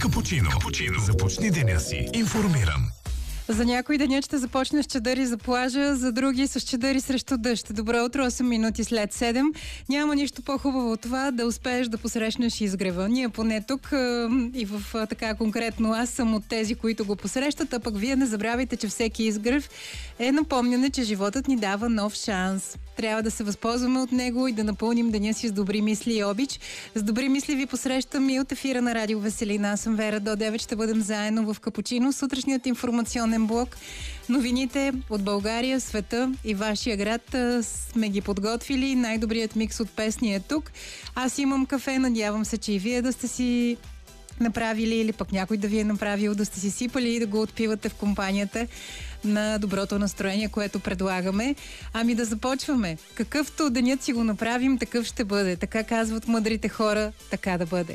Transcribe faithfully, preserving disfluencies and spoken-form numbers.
Капучино. Капучино. Започни деня си информиран. За някой денят ще започне с чадъри за плажа, за други с чадъри срещу дъжд. Добро утро, осем минути след седем. Няма нищо по-хубаво от това да успееш да посрещнеш изгрева. Ние поне тук и в така конкретно аз съм от тези, които го посрещат, а пък вие не забравяйте, че всеки изгрев е напомняне, че животът ни дава нов шанс. Трябва да се възползваме от него и да напълним деня си с добри мисли и обич. С добри мисли ви посрещам и от ефира на Радио Веселина. Аз съм Вера. До девет ще бъдем заедно в Капучино. Сутрешният информационен блок. Новините от България, света и вашия град сме ги подготвили. Най-добрият микс от песни е тук. Аз имам кафе. Надявам се, че и вие да сте си направили или пък някой да ви е направил, да сте си сипали и да го отпивате в компанията на доброто настроение, което предлагаме. Ами да започваме. Какъвто денят си го направим, такъв ще бъде. Така казват мъдрите хора, така да бъде.